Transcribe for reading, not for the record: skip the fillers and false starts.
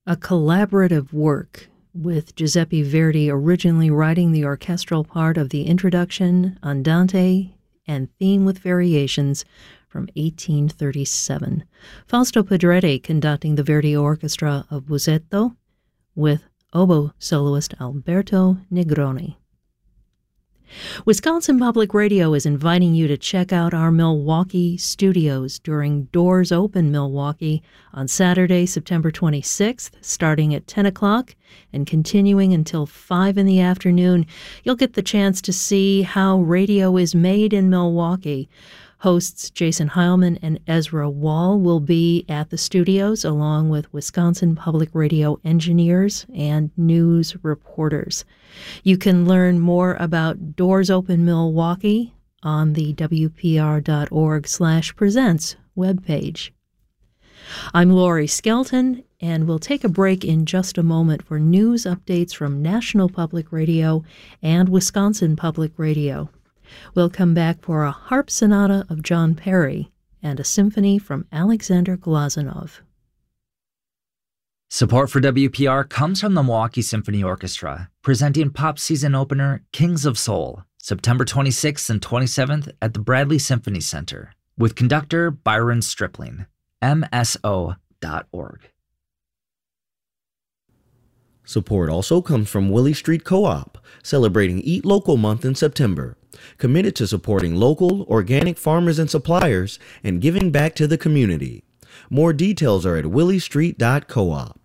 a collaborative work, with Giuseppe Verdi originally writing the orchestral part of the introduction, Andante, and theme with variations from 1837. Fausto Pedretti conducting the Verdi Orchestra of Busetto with oboe soloist Alberto Negroni. Wisconsin Public Radio is inviting you to check out our Milwaukee studios during Doors Open Milwaukee on Saturday, September 26th, starting at 10 o'clock and continuing until 5 in the afternoon. You'll get the chance to see how radio is made in Milwaukee. Hosts Jason Heilman and Ezra Wall will be at the studios along with Wisconsin Public Radio engineers and news reporters. You can learn more about Doors Open Milwaukee on the WPR.org/presents webpage. I'm Lori Skelton, and we'll take a break in just a moment for news updates from National Public Radio and Wisconsin Public Radio. We'll come back for a harp sonata of John Perry and a symphony from Alexander Glazunov. Support for WPR comes from the Milwaukee Symphony Orchestra, presenting pop season opener Kings of Soul, September 26th and 27th at the Bradley Symphony Center, with conductor Byron Stripling, MSO.org. Support also comes from Willie Street Co-op, celebrating Eat Local Month in September, committed to supporting local, organic farmers and suppliers and giving back to the community. More details are at williestreet.coop.